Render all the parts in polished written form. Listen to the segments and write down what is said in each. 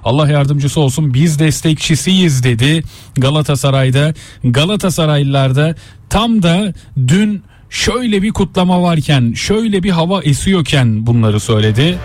Allah yardımcısı olsun, biz destekçisiyiz dedi Galatasaray'da. Galatasaraylılarda tam da dün şöyle bir kutlama varken, şöyle bir hava esiyorken bunları söyledi.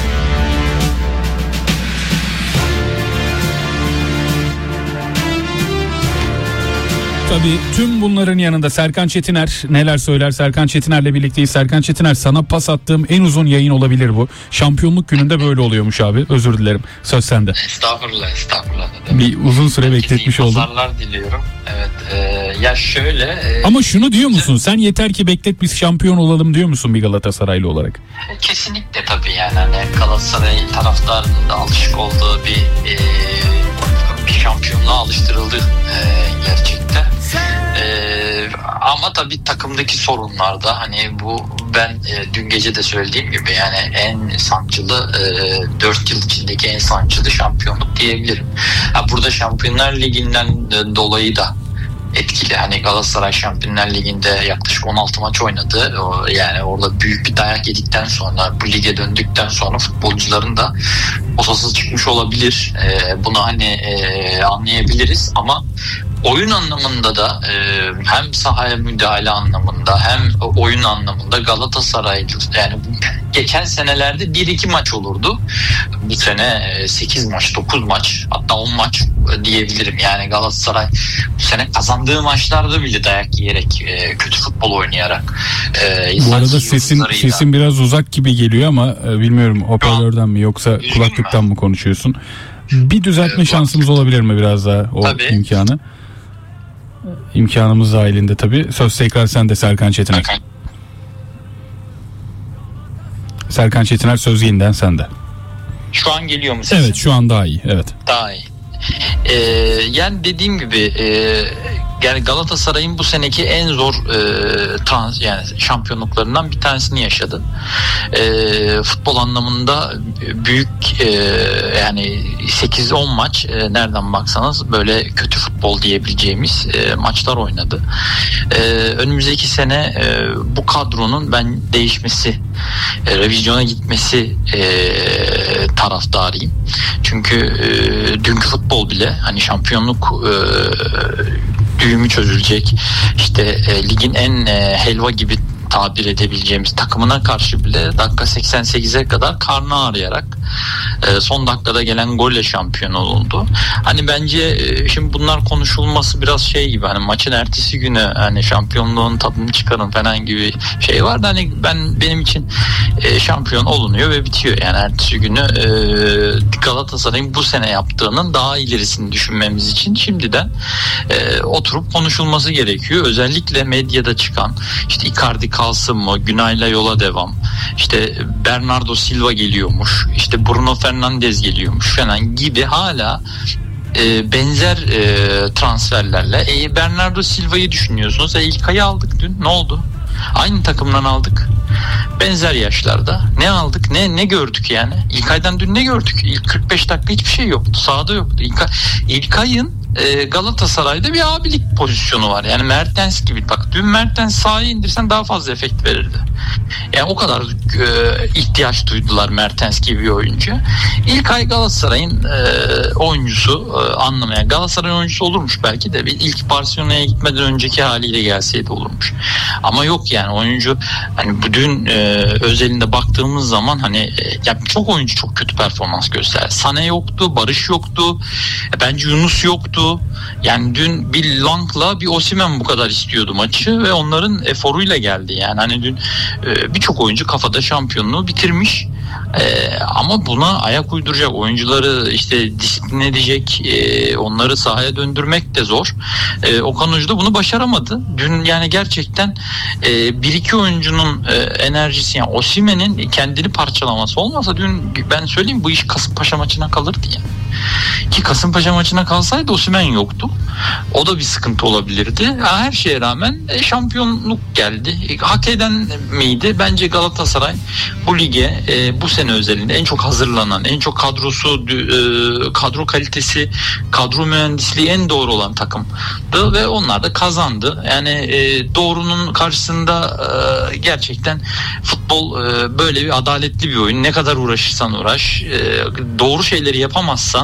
Tabii tüm bunların yanında Serkan Çetiner neler söyler? Serkan Çetiner'le birlikteyiz. Serkan Çetiner, sana pas attığım en uzun yayın olabilir bu. Şampiyonluk gününde böyle oluyormuş abi. Özür dilerim. Söz sende. Estağfurullah. Bir uzun süre bekletmiş oldum. Pazarlar diliyorum. Evet. Ya şöyle. Ama şunu diyor musun? Sen yeter ki beklet, biz şampiyon olalım diyor musun bir Galatasaraylı olarak? Kesinlikle tabii yani. Hani Galatasaray taraftarının da alışık olduğu bir şampiyonluğa alıştırıldı gerçekten. Ama tabii takımdaki sorunlarda hani bu ben dün gece de söylediğim gibi yani en sancılı 4 yıl içindeki en sancılı şampiyonluk diyebilirim. Burada Şampiyonlar Ligi'nden dolayı da etkili. Hani Galatasaray Şampiyonlar Ligi'nde yaklaşık 16 maç oynadı. Yani orada büyük bir dayak yedikten sonra, bu lige döndükten sonra futbolcuların da posasız çıkmış olabilir. Bunu hani anlayabiliriz ama oyun anlamında da hem sahaya müdahale anlamında hem oyun anlamında Galatasaray yani geçen senelerde 1-2 maç olurdu. Bu sene 8 maç, 9 maç, hatta 10 maç diyebilirim. Yani Galatasaray bu sene kazandığı maçlarda bile dayak yiyerek, kötü futbol oynayarak. Bu arada sesin biraz uzak gibi geliyor ama bilmiyorum hoparlörden mi yoksa kulaklıktan mı konuşuyorsun? Bir düzeltme şansımız olabilir mi biraz daha o tabii. imkanı? İmkanımız dahilinde tabii. Söz tekrar sende Serkan Çetiner. Serkan Çetiner, söz yeniden sende. Şu an geliyor mu sesin? Evet, şu an daha iyi. Evet. Daha iyi. Yani dediğim gibi yani Galatasaray'ın bu seneki en zor yani şampiyonluklarından bir tanesini yaşadı. Futbol anlamında büyük yani 8-10 maç nereden baksanız böyle kötü futbol diyebileceğimiz maçlar oynadı. Önümüzdeki sene bu kadronun ben değişmesi, revizyona gitmesi taraftarıyım. Çünkü dünkü futbol bile hani şampiyonluk düğümü çözülecek, işte ligin en helva gibi tabir edebileceğimiz takımına karşı bile dakika 88'e kadar karnı ağrıyarak son dakikada gelen golle şampiyon olundu. Hani bence şimdi bunlar konuşulması biraz şey gibi, hani maçın ertesi günü hani şampiyonluğun tadını çıkarın falan gibi şey var da hani benim için şampiyon olunuyor ve bitiyor. Yani ertesi günü Galatasaray'ın bu sene yaptığının daha ilerisini düşünmemiz için şimdiden oturup konuşulması gerekiyor. Özellikle medyada çıkan işte Icardi kalsın mı, Günay'la yola devam, işte Bernardo Silva geliyormuş, işte Bruno Fernandes geliyormuş falan gibi hala benzer transferlerle Bernardo Silva'yı düşünüyorsunuz. İlkay'ı aldık dün, ne oldu? Aynı takımdan aldık. Benzer yaşlarda. Ne aldık? Ne gördük yani? İlkay'dan dün ne gördük? İlk 45 dakika hiçbir şey yoktu. Sahada yoktu. İlkay'ın Galatasaray'da bir abilik pozisyonu var. Yani Mertens gibi. Bak dün Mertens sahaya indirsen daha fazla efekt verirdi. Yani o kadar ihtiyaç duydular Mertens gibi bir oyuncu. İlkay Galatasaray'ın oyuncusu anlamaya. Galatasaray'ın oyuncusu olurmuş belki de. İlk Barcelona'ya gitmeden önceki haliyle gelseydi olurmuş. Ama yok yani oyuncu hani bu dün özelinde baktığımız zaman hani ya çok oyuncu çok kötü performans gösterdi. Sané yoktu, Barış yoktu. Bence Yunus yoktu. Yani dün bir Lang'la bir Osimhen bu kadar istiyordu maçı ve onların eforuyla geldi. Yani hani dün birçok oyuncu kafada şampiyonluğu bitirmiş. Ama buna ayak uyduracak oyuncuları işte disiplin edecek, onları sahaya döndürmek de zor. Okan Hoca da bunu başaramadı. Dün yani gerçekten bir iki oyuncunun enerjisi, yani Osimhen'in kendini parçalaması olmasa dün ben söyleyeyim bu iş Kasımpaşa maçına kalırdı yani. Ki Kasımpaşa maçına kalsaydı Osimhen yoktu. O da bir sıkıntı olabilirdi. Her şeye rağmen şampiyonluk geldi. Hak eden miydi? Bence Galatasaray bu lige bu sene özelinde en çok hazırlanan, en çok kadro kalitesi, kadro mühendisliği en doğru olan takımdı ve onlar da kazandı. Yani doğrunun karşısında gerçekten futbol böyle bir adaletli bir oyun. Ne kadar uğraşırsan uğraş, doğru şeyleri yapamazsan